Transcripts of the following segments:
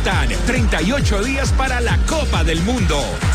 Faltan 38 días para la Copa del Mundo.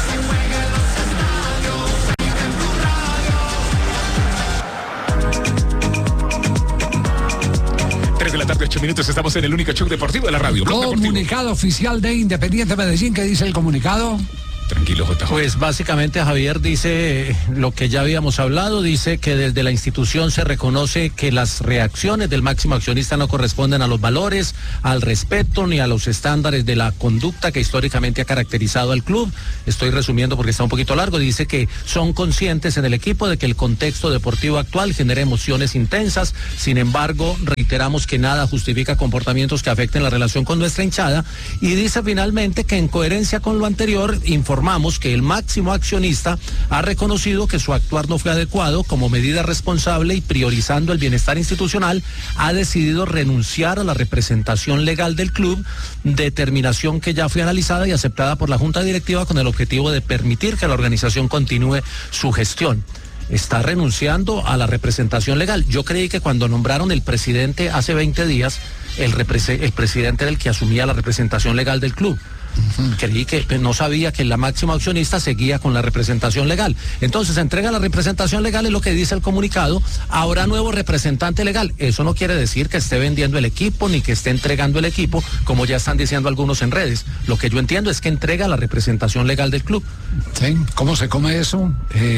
3 de la tarde, 8 minutos, estamos en el único show deportivo de la radio. Comunicado oficial de Independiente Medellín. ¿Qué dice el comunicado? Tranquilo, JJ. Pues básicamente Javier dice lo que ya habíamos hablado, dice que desde la institución se reconoce que las reacciones del máximo accionista no corresponden a los valores, al respeto ni a los estándares de la conducta que históricamente ha caracterizado al club. Estoy resumiendo porque está un poquito largo. Dice que son conscientes en el equipo de que el contexto deportivo actual genera emociones intensas. Sin embargo, reiteramos que nada justifica comportamientos que afecten la relación con nuestra hinchada. Y dice finalmente que en coherencia con lo anterior, informamos que el máximo accionista ha reconocido que su actuar no fue adecuado. Como medida responsable y priorizando el bienestar institucional, ha decidido renunciar a la representación legal del club, determinación que ya fue analizada y aceptada por la Junta Directiva con el objetivo de permitir que la organización continúe su gestión. Está renunciando a la representación legal. Yo creí que cuando nombraron el presidente hace 20 días, el presidente era el que asumía la representación legal del club. Creí que no sabía que la máxima accionista seguía con la representación legal. Entonces entrega la representación legal, es lo que dice el comunicado. Habrá nuevo representante legal. Eso no quiere decir que esté vendiendo el equipo ni que esté entregando el equipo, como ya están diciendo algunos en redes. Lo que yo entiendo es que entrega la representación legal del club. ¿Sí? ¿Cómo se come eso?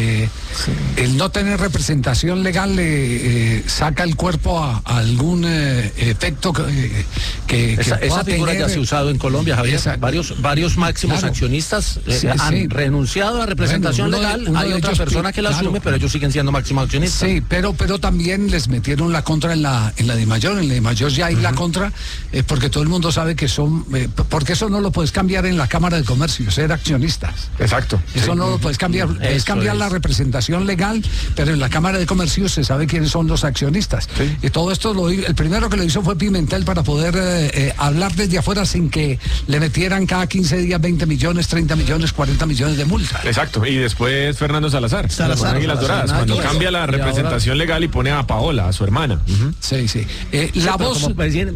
El no tener representación legal saca el cuerpo a algún efecto que esa figura ya se ha usado en Colombia, Javier. Varios máximos accionistas han renunciado a la representación legal. Hay otra persona que la asume, pero ellos siguen siendo máximos accionistas. Sí, pero también les metieron la contra en la DIMAYOR. En la DIMAYOR ya hay la contra, porque todo el mundo sabe que son, porque eso no lo puedes cambiar en la Cámara de Comercio, ser accionistas. Exacto. Eso no lo puedes cambiar. Es cambiar la representación legal, pero en la Cámara de Comercio se sabe quiénes son los accionistas. Sí. Y todo esto el primero que lo hizo fue Pimentel para poder hablar desde afuera sin que le metieran cada 15 días 20 millones, 30 millones, 40 millones de multa. Exacto, y después Fernando Salazar Águilas Doradas, cuando cambia la representación legal y pone a Paola, a su hermana. Sí. La voz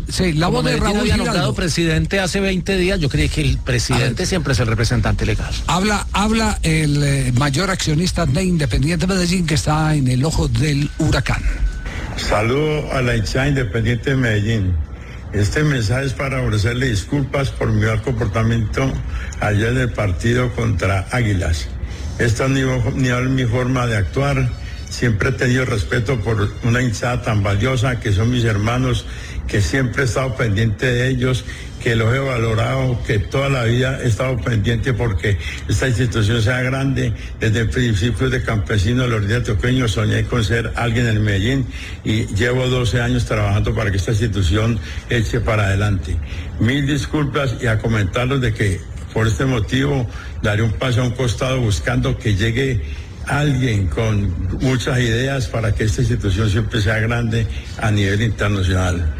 de Raúl había nombrado presidente hace 20 días, yo creí que el presidente siempre es el representante legal. Habla el mayor accionista de Independiente Medellín, que está en el ojo del huracán. Saludo a la hinchada Independiente de Medellín. Este mensaje es para ofrecerle disculpas por mi mal comportamiento ayer en el partido contra Águilas. Esta ni es mi forma de actuar. Siempre he tenido respeto por una hinchada tan valiosa que son mis hermanos, que siempre he estado pendiente de ellos, que los he valorado, que toda la vida he estado pendiente porque esta institución sea grande. Desde el principio de campesino de los días toqueños soñé con ser alguien en Medellín y llevo 12 años trabajando para que esta institución eche para adelante. Mil disculpas y a comentarles de que por este motivo daré un paso a un costado buscando que llegue alguien con muchas ideas para que esta institución siempre sea grande a nivel internacional.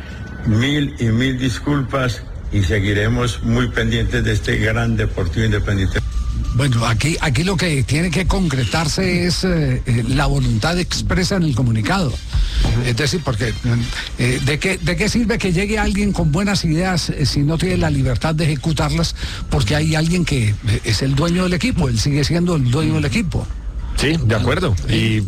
Mil disculpas y seguiremos muy pendientes de este gran Deportivo Independiente. Bueno, aquí lo que tiene que concretarse es la voluntad expresa en el comunicado. Es decir, porque ¿de qué sirve que llegue alguien con buenas ideas si no tiene la libertad de ejecutarlas? Porque hay alguien que es el dueño del equipo, él sigue siendo el dueño del equipo. Sí, de acuerdo. Y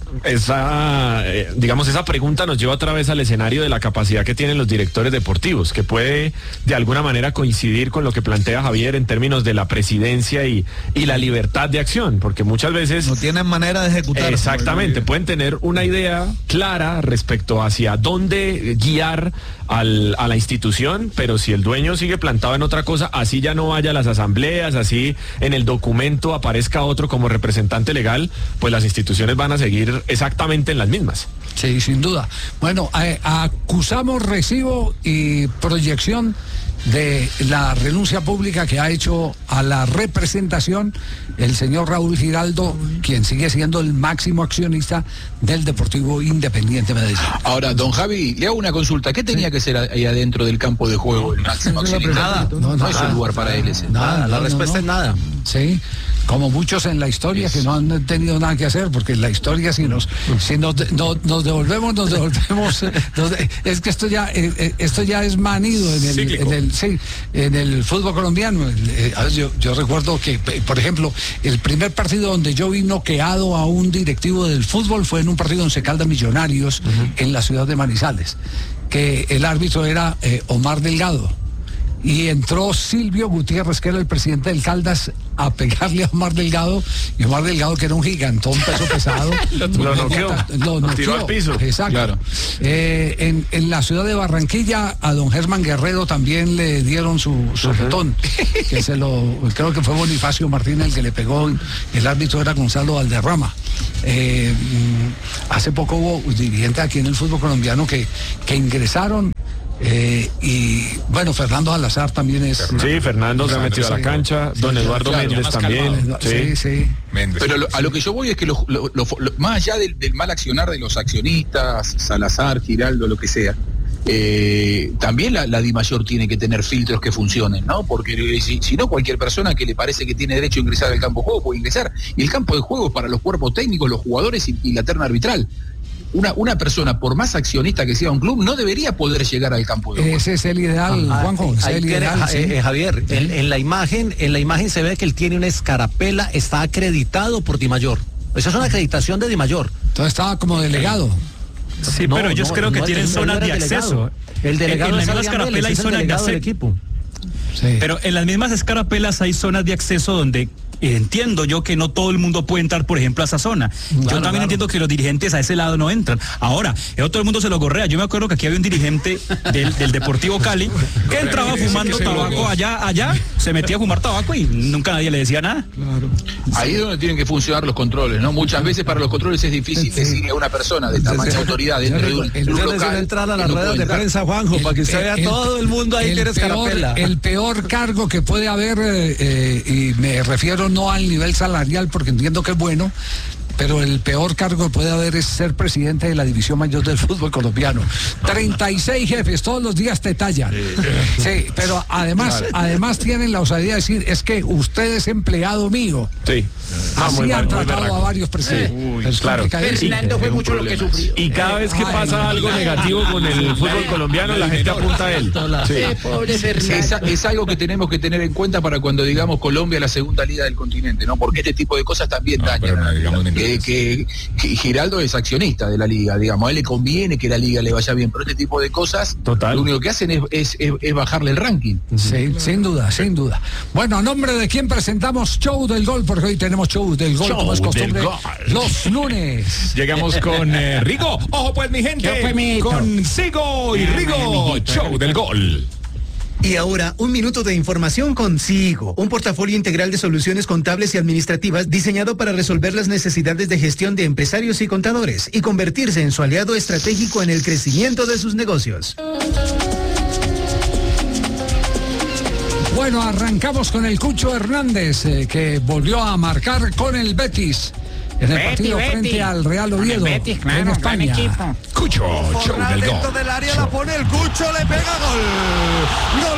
esa pregunta nos lleva otra vez al escenario de la capacidad que tienen los directores deportivos, que puede de alguna manera coincidir con lo que plantea Javier en términos de la presidencia y la libertad de acción, porque muchas veces no tienen manera de ejecutar. Exactamente, pueden tener una idea clara respecto hacia dónde guiar a la institución, pero si el dueño sigue plantado en otra cosa, así ya no vaya a las asambleas, así en el documento aparezca otro como representante legal, pues las instituciones van a seguir exactamente en las mismas. Sí, sin duda. Bueno, acusamos recibo y proyección de la renuncia pública que ha hecho a la representación el señor Raúl Giraldo, quien sigue siendo el máximo accionista del Deportivo Independiente Medellín. Ahora, don Javi, le hago una consulta. ¿Qué tenía que ser ahí adentro del campo de juego el máximo accionista? Nada. No es un lugar para él ese. Nada, la respuesta es nada. Sí. Como muchos en la historia que no han tenido nada que hacer, porque en la historia si nos devolvemos, es que esto ya es manido en el fútbol colombiano. Yo recuerdo que, por ejemplo, el primer partido donde yo vi noqueado a un directivo del fútbol fue en un partido en Once Caldas Millonarios, en la ciudad de Manizales, que el árbitro era Omar Delgado. Y entró Silvio Gutiérrez, que era el presidente del Caldas, a pegarle a Omar Delgado, y Omar Delgado, que era un gigantón, peso pesado, lo tiró al piso. Exacto. Claro. En la ciudad de Barranquilla, a don Germán Guerrero también le dieron su jetón, que creo que fue Bonifacio Martínez el que le pegó, el árbitro era Gonzalo Valderrama. Hace poco hubo dirigentes aquí en el fútbol colombiano que ingresaron. Y bueno, Fernando Salazar también es. Sí, Fernando se ha metido a la cancha, don Eduardo Méndez también. Sí. Pero a lo que yo voy es que más allá del mal accionar de los accionistas, Salazar, Giraldo, lo que sea, también la DIMAYOR tiene que tener filtros que funcionen, ¿no? Porque si no, cualquier persona que le parece que tiene derecho a ingresar al campo de juego puede ingresar. Y el campo de juego es para los cuerpos técnicos, los jugadores y la terna arbitral. Una persona, por más accionista que sea un club, no debería poder llegar al campo de juego. Ese es el ideal, Juanjo. Javier, en la imagen se ve que él tiene una escarapela, está acreditado por DIMAYOR. Esa es una acreditación de DIMAYOR. Entonces estaba como delegado. Sí, pero ellos creo que tienen zonas de acceso. El delegado en la misma escarapela hay zonas de acceso. Equipo. Sí. Pero en las mismas escarapelas hay zonas de acceso donde entiendo yo que no todo el mundo puede entrar, por ejemplo, a esa zona. Yo también entiendo que los dirigentes a ese lado no entran. Ahora, todo el mundo se lo gorrea. Yo me acuerdo que aquí había un dirigente del Deportivo Cali que entraba fumando tabaco allá, se metía a fumar tabaco y nunca nadie le decía nada. Claro. Ahí es donde tienen que funcionar los controles, ¿no? Muchas veces para los controles es difícil decirle a una persona de tamaña autoridad dentro de un club local. Entrar a las ruedas de prensa, Juanjo, para que usted vea todo el mundo ahí tiene escarapela. El peor cargo que puede haber, y me refiero no al nivel salarial, porque entiendo que es bueno, pero el peor cargo que puede haber es ser presidente de la división mayor del fútbol colombiano. 36 jefes, todos los días te tallan. Sí, pero además tienen la osadía de decir, es que usted es empleado mío. Sí. Así han tratado a varios presidentes. Claro. Fernando fue mucho lo que sufrió. Y cada vez que pasa algo negativo con el fútbol colombiano, la gente apunta a él. Pobre Fernando. Es algo que tenemos que tener en cuenta para cuando digamos Colombia la segunda liga del continente, ¿no? Porque este tipo de cosas también dañan. Que Giraldo es accionista de la liga, digamos, a él le conviene que la liga le vaya bien, pero este tipo de cosas, lo único que hacen es bajarle el ranking. Sí, sin duda. Bueno, a nombre de quién presentamos Show del Gol, porque hoy tenemos Show del Gol, como es costumbre, los lunes. Llegamos con Rigo. Ojo pues mi gente, con Sigo y Rigo, Show del Gol. Y ahora, un minuto de información con Sigo, un portafolio integral de soluciones contables y administrativas diseñado para resolver las necesidades de gestión de empresarios y contadores y convertirse en su aliado estratégico en el crecimiento de sus negocios. Bueno, arrancamos con el Cucho Hernández, que volvió a marcar con el Betis en el partido frente al Real Oviedo en España. Cucho, Show del Gol. Dentro del área la pone el Cucho, le pega gol. Gol.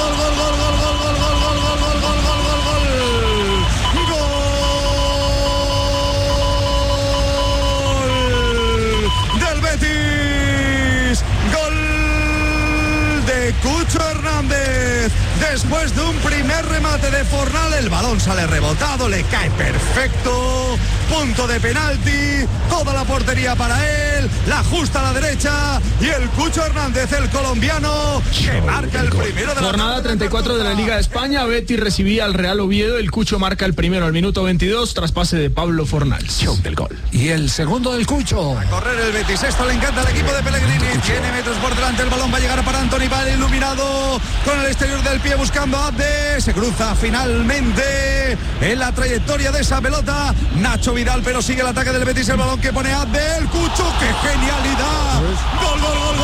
Del Betis. Gol de Cucho Hernández. Después de un primer remate de Fornal, el balón sale rebotado, le cae perfecto. Punto de penalti, toda la portería para él, la justa a la derecha y el Cucho Hernández, el colombiano, que marca el primero de la jornada 34 de la Liga de España. Betis recibía al Real Oviedo, el Cucho marca el primero al minuto 22, traspase de Pablo Fornals. Show del Gol. Y el segundo del Cucho. A correr el Betis, esto le encanta al equipo de Pellegrini, tiene metros por delante, el balón va a llegar para Antony, va iluminado con el exterior del pie buscando a Abde, se cruza finalmente en la trayectoria de esa pelota Nacho Vidal, pero sigue el ataque del Betis, el balón que pone Abde, el Cucho, ¡qué genialidad! Gol.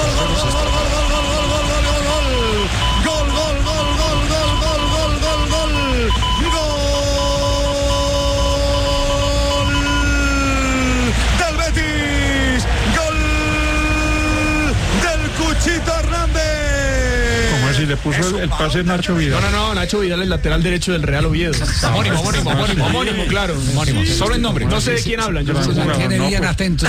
Del Betis, gol del Cuchito Hernández. ¿Cómo así le puso puso el pase de Nacho Vidal. No, Nacho Vidal es lateral derecho del Real Oviedo. Homónimo, claro. Solo el nombre. No sé de quién hablan. Yo tiene bien atentos.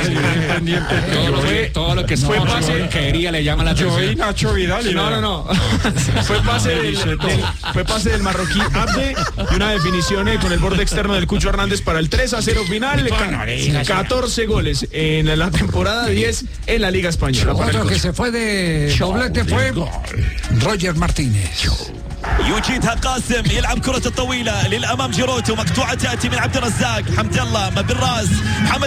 Todo lo que fue pase quería le llama la atención. Yo y Nacho Vidal. No. Fue pase del marroquí Abde y una definición con el borde externo del Cucho Hernández para el 3-0 final. 14 goles en la temporada, 10 en la Liga Española. Otro que se fue de doblete fue Roger Martínez. يوجدها قاسم يلعب كرة الطويلة للأمام جيروتو مقطوعة تأتي من عبد الرزاق حمد الله بالراس محمد